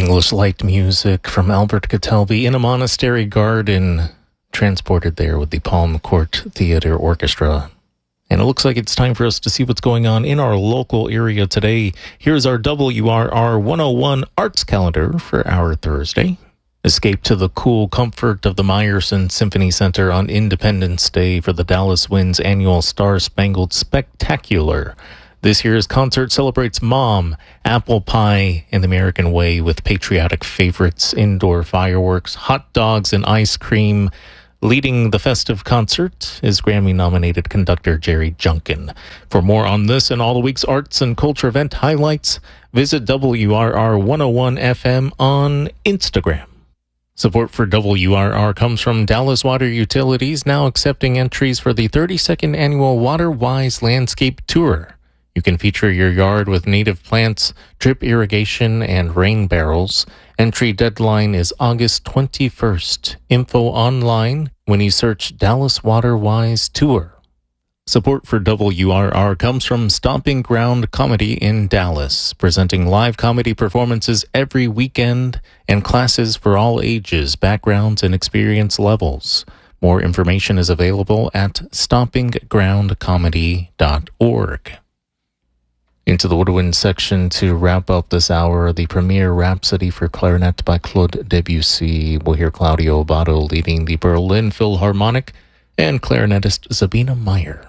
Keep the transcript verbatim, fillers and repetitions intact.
English light music from Albert Catalbi in a monastery garden, transported there with the Palm Court Theater Orchestra. And it looks like it's time for us to see what's going on in our local area today. Here's our W R R one oh one Arts Calendar for our Thursday. Escape to the cool comfort of the Meyerson Symphony Center on Independence Day for the Dallas Winds annual Star Spangled Spectacular. This year's concert celebrates Mom, apple pie, and the American way with patriotic favorites, indoor fireworks, hot dogs, and ice cream. Leading the festive concert is Grammy-nominated conductor Jerry Junkin. For more on this and all the week's arts and culture event highlights, visit W R R one oh one F M on Instagram. Support for W R R comes from Dallas Water Utilities, now accepting entries for the thirty-second annual WaterWise Landscape Tour. You can feature your yard with native plants, drip irrigation, and rain barrels. Entry deadline is August twenty-first. Info online when you search Dallas WaterWise Tour. Support for W R R comes from Stomping Ground Comedy in Dallas, presenting live comedy performances every weekend and classes for all ages, backgrounds, and experience levels. More information is available at stomping ground comedy dot org. Into the woodwind section to wrap up this hour, the premiere Rhapsody for Clarinet by Claude Debussy. We'll hear Claudio Abbado leading the Berlin Philharmonic and clarinetist Sabina Meyer.